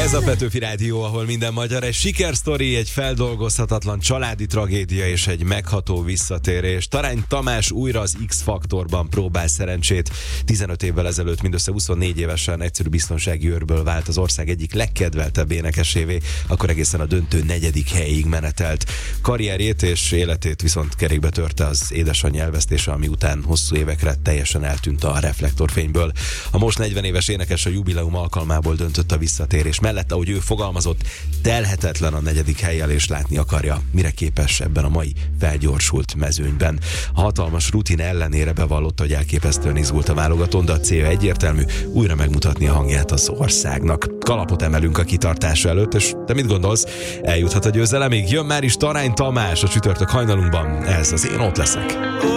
Ez a Petőfi Rádió, ahol minden magyar, egy sikersztori, egy feldolgozhatatlan családi tragédia és egy megható visszatérés. Tarány Tamás újra az X-faktorban próbál szerencsét. 15 évvel ezelőtt mindössze 24 évesen egyszerű biztonsági őrből vált az ország egyik legkedveltebb énekesévé, akkor egészen a döntő 4. helyig menetelt. Karrierjét és életét viszont kerékbe törte az édesanyja elvesztése, ami után hosszú évekre teljesen eltűnt a reflektorfényből. A most 40 éves énekes a jubileum alkalmából döntött a visszatérés mellett, ahogy ő fogalmazott, telhetetlen a 4. hellyel, és látni akarja, mire képes ebben a mai felgyorsult mezőnyben. A hatalmas rutin ellenére bevallotta, hogy elképesztően izgult a válogatón, de a célja egyértelmű, újra megmutatni a hangját az országnak. Kalapot emelünk a kitartása előtt, és te mit gondolsz? Eljuthat a győzelemig? Jön már is Tarány Tamás a csütörtök hajnalunkban. Ez az Én ott leszek.